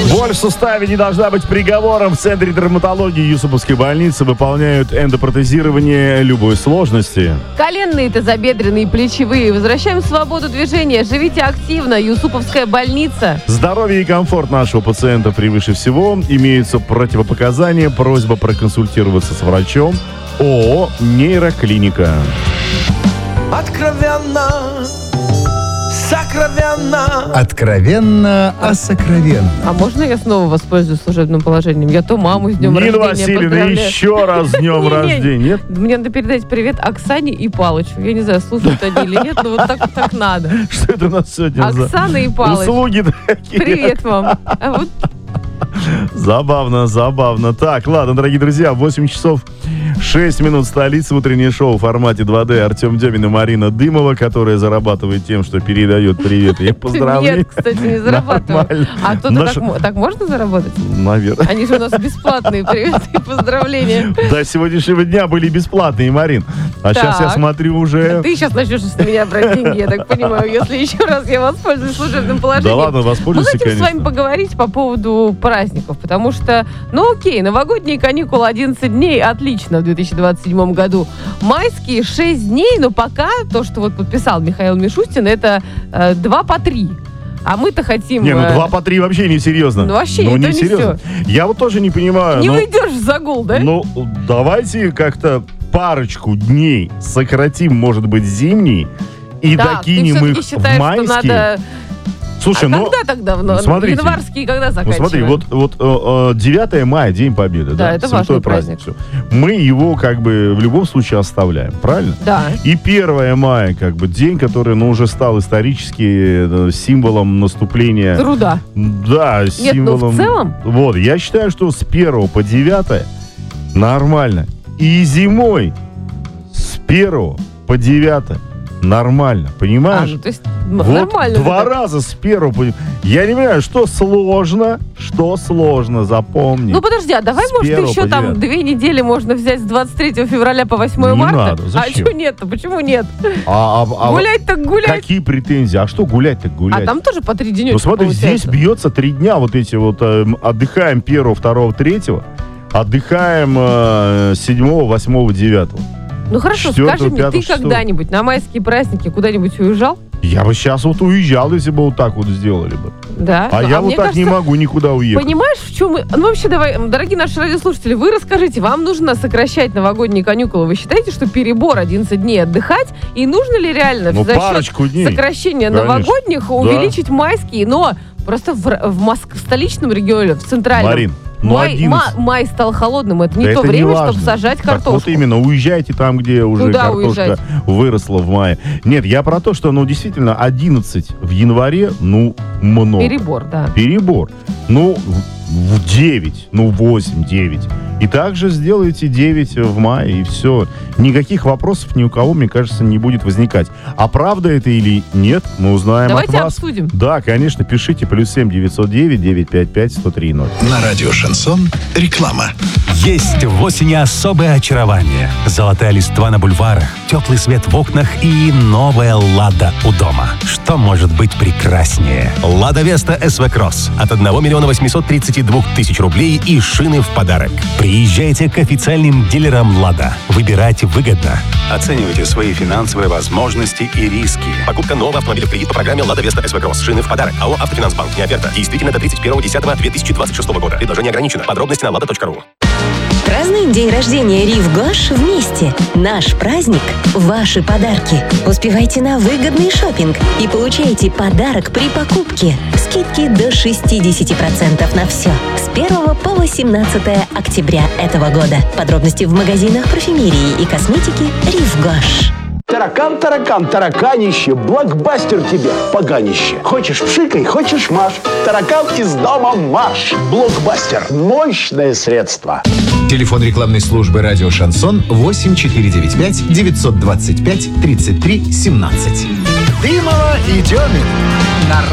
Боль в суставе не должна быть приговором. В Центре травматологии Юсуповской больницы выполняют эндопротезирование любой сложности. Коленные, тазобедренные, плечевые. Возвращаем свободу движения. Живите активно. Юсуповская больница. Здоровье и комфорт нашего пациента превыше всего. Имеются противопоказания. Просьба проконсультироваться с врачом. ООО «Нейроклиника». Откровенно, сокровенно. Откровенно о сокровенном. А можно я снова воспользуюсь служебным положением? Я то маму с днем Нина рождения Васильевна, поздравляю. еще раз с днем рождения. Нет? Мне надо передать привет Оксане и Палычу. Я не знаю, слушают они или нет, но вот так надо. Что это у нас сегодня за Оксана и Палыч. услуги такие? Привет вам. А вот Забавно, забавно. Так, ладно, дорогие друзья, 8 часов 6 минут, столица, утреннее шоу в формате 2D. Артем Демин и Марина Дымова, которая зарабатывает тем, что передает привет и поздравления. Нет, кстати, не зарабатываю. Нормально. А кто-то так можно заработать? Наверное. Они же у нас бесплатные приветы и поздравления. До сегодняшнего дня были бесплатные, Марин. А сейчас я Так. смотрю уже... Ты сейчас начнешь с меня брать деньги, я так понимаю, если еще раз я воспользуюсь служебным положением. Да ладно, Мы воспользуйся, хотим с вами конечно. поговорить по поводу праздников, потому что, ну окей, новогодние каникулы 11 дней, отлично в 2027 году. Майские 6 дней, но пока то, что вот подписал Михаил Мишустин, это 2 по 3. А мы-то хотим... Не, ну 2 по 3 вообще несерьезно. Ну, вообще, ну, это не серьезно. Я вот тоже не понимаю. Не ну, уйдешь в загул, да? Ну, давайте как-то парочку дней сократим, может быть, зимний, и Так, докинем ты их все-таки считаешь, в майские. что надо... Слушай, Когда тогда? смотрите. Январские когда Ну заканчиваем? смотри, вот 9 мая, День Победы, Да, это Святой важный праздник. Всё. Мы его как бы в любом случае оставляем, правильно? Да. И 1 мая, как бы, день, который, уже стал исторически символом наступления. Труда. Да, Нет, символом. ну в целом? Вот, я считаю, что с 1 по 9 нормально. И зимой с 1 по 9 нормально, понимаешь? Ну, то есть Вот нормально. 2 так. раза с 1 по... Я не понимаю, что сложно, запомнить. Ну подожди, а давай, С может, 1 еще по там 9. 2 недели можно взять с 23 февраля по 8 Не марта? надо, А зачем? что нет-то? Почему нет? А Гулять так гулять. какие претензии? А что гулять так гулять? А там тоже по 3 денечка Ну смотри, здесь получается. бьется 3 дня вот эти вот. Отдыхаем 1, 2, 3. Отдыхаем 7, 8, 9. Ну хорошо, 4, скажи мне, 5, ты 6. когда-нибудь на майские праздники куда-нибудь уезжал? Я бы сейчас вот уезжал, если бы вот так вот сделали бы. Да. А Ну, я вот мне так не кажется, могу никуда уехать. Понимаешь, в чем... Ну, вообще, давай, дорогие наши радиослушатели, вы расскажите, вам нужно сокращать новогодние каникулы? Вы считаете, что перебор 11 дней отдыхать? И нужно ли реально Ну, за счет парочку дней. сокращения Конечно. новогодних Да. увеличить майские? Но просто в столичном регионе, в центральном... Марин, ну Май, 11. май стал холодным, это не Да то это время, важно. чтобы сажать Так картошку. вот именно, уезжайте там, где уже Куда картошка уезжать? выросла в мае. Нет, я про то, что, действительно, 11 в январе, много. Перебор, да. Перебор. В 9, 8, 9. И также сделайте 9 в мае, и все. Никаких вопросов ни у кого, мне кажется, не будет возникать. А правда это или нет, мы узнаем Давайте от вас. обсудим. Да, конечно, пишите +7 909 955 1030. На радио «Шансон» реклама. Есть в осени особое очарование. Золотая листва на бульварах, теплый свет в окнах и новая «Лада» у дома. Что может быть прекраснее? «Лада Веста СВ Кросс» от 1 832 000 рублей и шины в подарок. Приезжайте к официальным дилерам «Лада». Выбирайте выгодно. Оценивайте свои финансовые возможности и риски. Покупка нового автомобиля в кредит по программе «Лада Веста СВ Кросс». Шины в подарок. АО «Автофинансбанк». Не оферта. Действительно до 31.10.2026 года. Предложение ограничено. Подробности на lada.ru. Празднуем день рождения Рив Гош вместе. Наш праздник – ваши подарки. Успевайте на выгодный шопинг и получайте подарок при покупке. Скидки до 60% на все. С 1 по 18 октября этого года. Подробности в магазинах парфюмерии и косметики Рив Гош. Таракан, таракан, тараканище, блокбастер тебе, поганище. Хочешь пшикай, хочешь маш. Таракан из дома марш. Блокбастер. Мощное средство. Телефон рекламной службы «Радио Шансон» 8495 925 33 17. Дымова и Демин.